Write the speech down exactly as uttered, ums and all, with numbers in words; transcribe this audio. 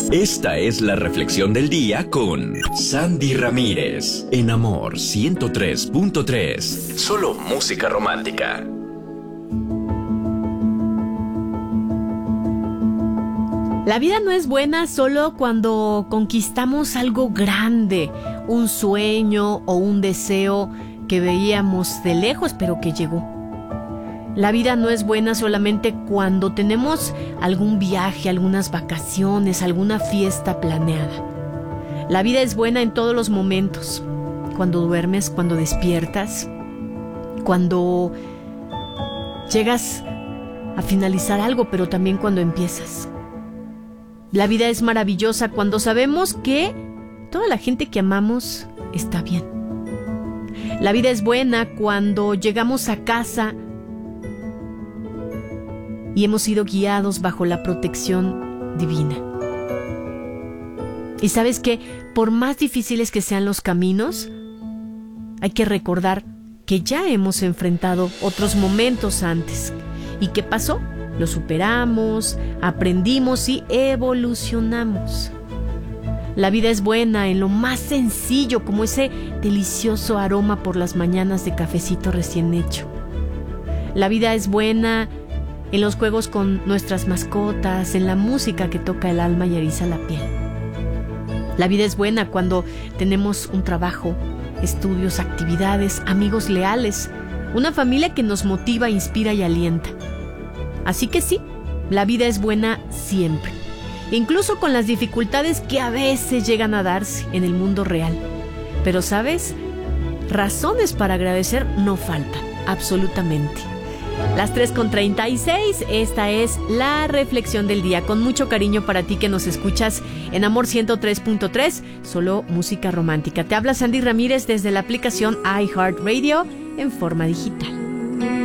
Esta es la reflexión del día con Sandy Ramírez en Amor ciento tres punto tres. Solo música romántica. La vida no es buena solo cuando conquistamos algo grande, un sueño o un deseo que veíamos de lejos pero que llegó. La vida no es buena solamente cuando tenemos algún viaje, algunas vacaciones, alguna fiesta planeada. La vida es buena en todos los momentos, cuando duermes, cuando despiertas, cuando llegas a finalizar algo, pero también cuando empiezas. La vida es maravillosa cuando sabemos que toda la gente que amamos está bien. La vida es buena cuando llegamos a casa y hemos sido guiados bajo la protección divina. Y sabes que por más difíciles que sean los caminos, hay que recordar que ya hemos enfrentado otros momentos antes. ¿Y qué pasó? Lo superamos, aprendimos y evolucionamos. La vida es buena en lo más sencillo, como ese delicioso aroma por las mañanas de cafecito recién hecho. La vida es buena en los juegos con nuestras mascotas, en la música que toca el alma y eriza la piel. La vida es buena cuando tenemos un trabajo, estudios, actividades, amigos leales, una familia que nos motiva, inspira y alienta. Así que sí, la vida es buena siempre, incluso con las dificultades que a veces llegan a darse en el mundo real. Pero ¿sabes? Razones para agradecer no faltan, absolutamente. Las tres con treinta y seis, esta es la reflexión del día, con mucho cariño para ti que nos escuchas en Amor ciento tres punto tres, solo música romántica. Te habla Sandy Ramírez desde la aplicación iHeartRadio en forma digital.